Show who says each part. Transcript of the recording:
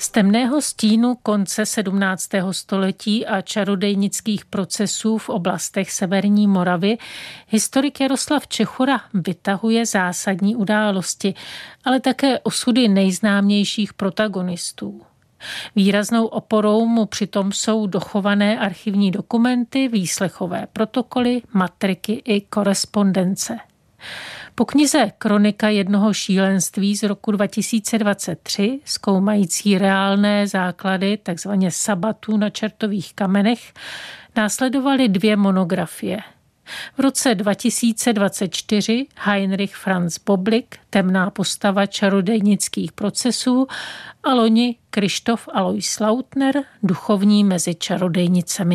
Speaker 1: Z temného stínu konce 17. století a čarodejnických procesů v oblastech Severní Moravy historik Jaroslav Čechura vytahuje zásadní události, ale také osudy nejznámějších protagonistů. Výraznou oporou mu přitom jsou dochované archivní dokumenty, výslechové protokoly, matriky i korespondence. Po knize Kronika jednoho šílenství z roku 2023, zkoumající reálné základy takzvaně sabbatů na čertových kamenech, následovaly 2 monografie. V roce 2024 Heinrich Franz Boblik, temná postava čarodejnických procesů, a loni Krištof Alois Lautner, duchovní mezi čarodejnicemi.